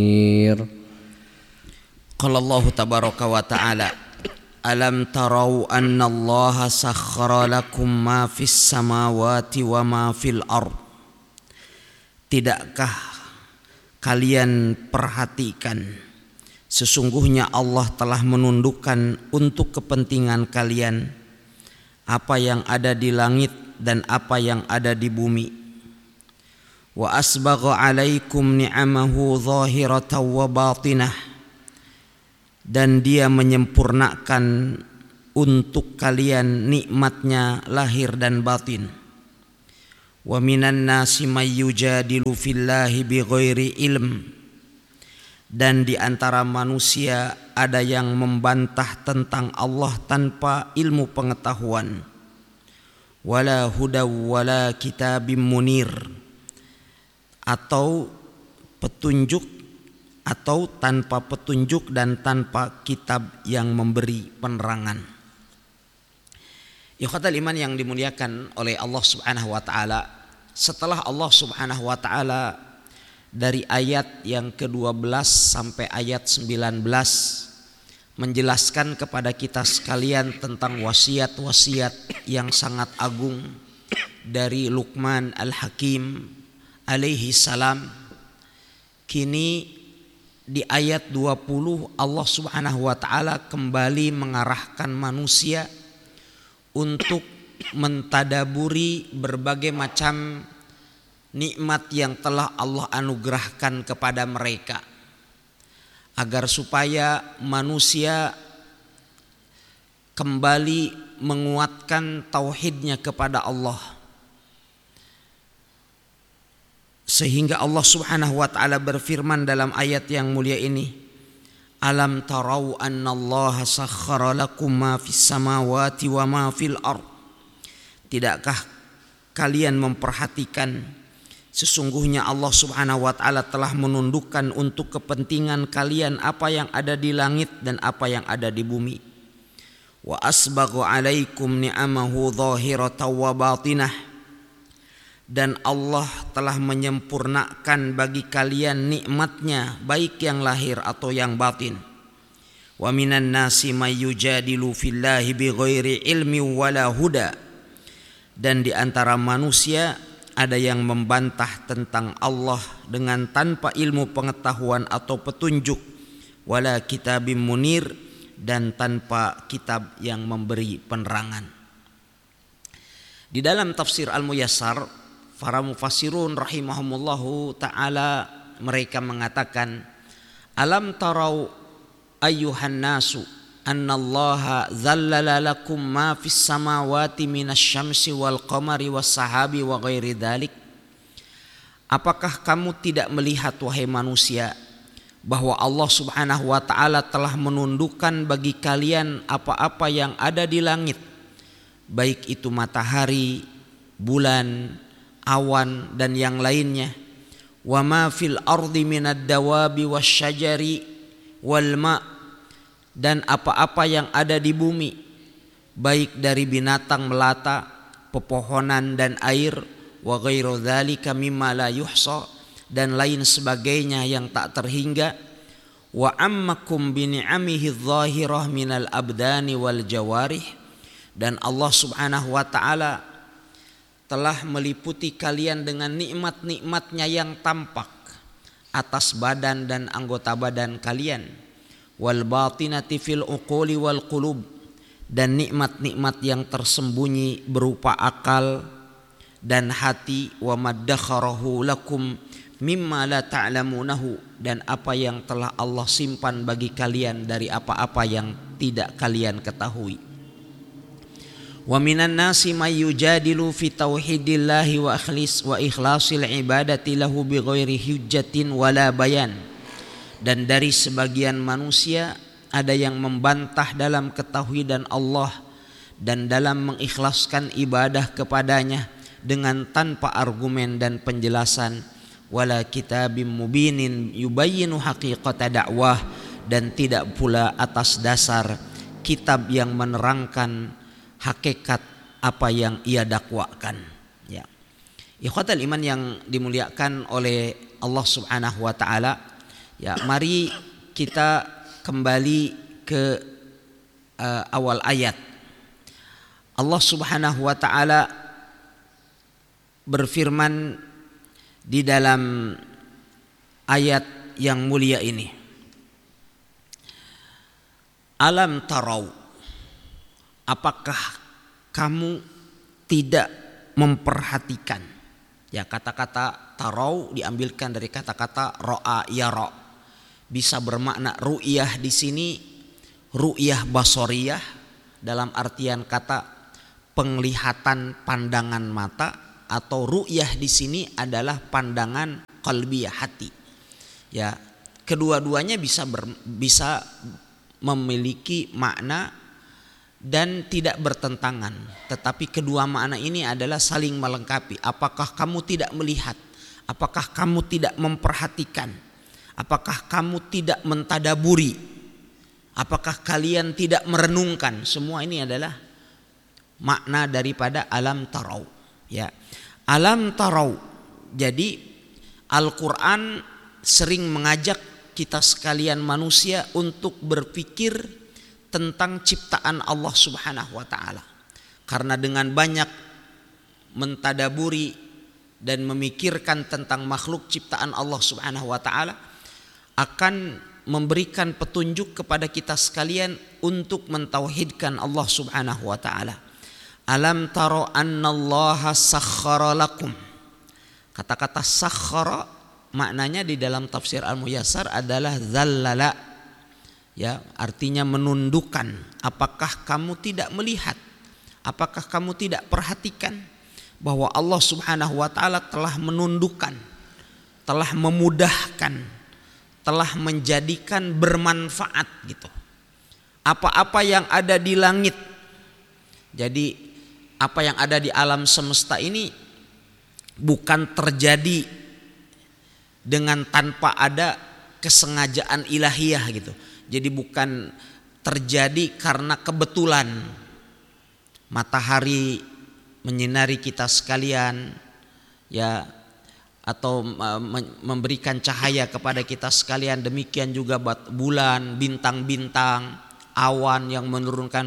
Qala Allah tabaraka wa ta'ala alam tarau anna Allah sakhkhara lakum ma fis samawati wa ma fil ard. Tidakkah kalian perhatikan sesungguhnya Allah telah menundukkan untuk kepentingan kalian apa yang ada di langit dan apa yang ada di bumi. Wa asbagha alaikum ni'amahu zahiratan wa batinah, dan dia menyempurnakan untuk kalian nikmatnya lahir dan batin. Wa minan nasi may yujadilu fillahi bighairi ilm, dan di antara manusia ada yang membantah tentang Allah tanpa ilmu pengetahuan. Wala hudaw wala kitabim munir, atau petunjuk atau tanpa petunjuk dan tanpa kitab yang memberi penerangan. Ikhwatal iman yang dimuliakan oleh Allah Subhanahu wa taala, setelah Allah Subhanahu wa taala dari ayat yang ke-12 sampai ayat 19 menjelaskan kepada kita sekalian tentang wasiat-wasiat yang sangat agung dari Luqman Al-Hakim alaihi salam, kini di ayat 20 Allah Subhanahu wa taala kembali mengarahkan manusia untuk mentadaburi berbagai macam nikmat yang telah Allah anugerahkan kepada mereka, agar supaya manusia kembali menguatkan tauhidnya kepada Allah. Sehingga Allah Subhanahu wa taala berfirman dalam ayat yang mulia ini, alam tarau annallaha sakhkhara lakum ma fis samawati wa ma fil ard. Tidakkah kalian memperhatikan sesungguhnya Allah Subhanahu wa taala telah menundukkan untuk kepentingan kalian apa yang ada di langit dan apa yang ada di bumi. Wa asbagha alaikum ni'amahu zahiratan wa batinah, dan Allah telah menyempurnakan bagi kalian nikmatnya baik yang lahir atau yang batin. Wa minan nasi may yujadilu fillahi bighairi ilmi wala huda, dan di antara manusia ada yang membantah tentang Allah dengan tanpa ilmu pengetahuan atau petunjuk, wala kitabim munir, dan tanpa kitab yang memberi penerangan. Di dalam tafsir Al-Muyassar, para mufassirun rahimahumullahu ta'ala mereka mengatakan, alam tarau ayyuhan nasu annallaha zallala lakum ma fis samawati minasyamsi wal qamari was sahabi wa ghairi dhalik. Apakah kamu tidak melihat wahai manusia bahwa Allah Subhanahu wa ta'ala telah menundukkan bagi kalian apa-apa yang ada di langit, baik itu matahari, bulan, awan dan yang lainnya. Wa ma fil ardi minad dawabi wasyajari wal ma, dan apa-apa yang ada di bumi baik dari binatang melata, pepohonan dan air, wa ghairu dzalika mimma la yuhsa, dan lain sebagainya yang tak terhingga. Wa ammakum bi ni'amihi adh-dhahirah minal abdani wal jawarih, dan Allah Subhanahu wa taala telah meliputi kalian dengan nikmat-nikmatnya yang tampak atas badan dan anggota badan kalian. Wal batinati fil uquli wal qulub, dan nikmat-nikmat yang tersembunyi berupa akal dan hati. Wa maddakharahu lakum mimma la ta'lamunahu, dan apa yang telah Allah simpan bagi kalian dari apa-apa yang tidak kalian ketahui. Wa minan nasi may yujadilu fi tauhidillahi wa ikhlasil ibadati lahu bighairi hujjatin wala bayan, dan dari sebagian manusia ada yang membantah dalam ketauhidan Allah dan dalam mengikhlaskan ibadah kepadanya dengan tanpa argumen dan penjelasan. Wala kitabim mubinin yubayyinu haqiqata da'wah, dan tidak pula atas dasar kitab yang menerangkan hakikat apa yang ia dakwakan. Ya. Ikhwatal iman yang dimuliakan oleh Allah Subhanahu wa taala, Ya, mari kita kembali ke awal ayat. Allah Subhanahu wa taala berfirman di dalam ayat yang mulia ini. Alam tarau, apakah kamu tidak memperhatikan? Ya, kata-kata tarau diambilkan dari kata-kata ro'a yara. Bisa bermakna ru'yah di sini, ru'yah basoriyah dalam artian kata penglihatan pandangan mata, atau ru'yah di sini adalah pandangan qalbiyah, hati. Ya, kedua-duanya bisa memiliki makna dan tidak bertentangan, tetapi kedua makna ini adalah saling melengkapi. Apakah kamu tidak melihat? Apakah kamu tidak memperhatikan? Apakah kamu tidak mentadaburi? Apakah kalian tidak merenungkan? Semua ini adalah makna daripada alam tarau. Ya, alam tarau. Jadi Al-Quran sering mengajak kita sekalian manusia untuk berpikir tentang ciptaan Allah Subhanahu wa taala. Karena dengan banyak mentadaburi dan memikirkan tentang makhluk ciptaan Allah Subhanahu wa taala akan memberikan petunjuk kepada kita sekalian untuk mentauhidkan Allah Subhanahu wa taala. Alam taro annallaha sakhkhara lakum. Kata-kata sakhkhara maknanya di dalam tafsir Al-Muyassar adalah zallala. Ya, artinya menundukkan. Apakah kamu tidak melihat? Apakah kamu tidak perhatikan bahwa Allah Subhanahu wa taala telah menundukkan, telah memudahkan, telah menjadikan bermanfaat gitu apa-apa yang ada di langit. Jadi apa yang ada di alam semesta ini bukan terjadi dengan tanpa ada kesengajaan ilahiyah gitu. Jadi bukan terjadi karena kebetulan matahari menyinari kita sekalian, ya, atau memberikan cahaya kepada kita sekalian. Demikian juga bulan, bintang-bintang, awan yang menurunkan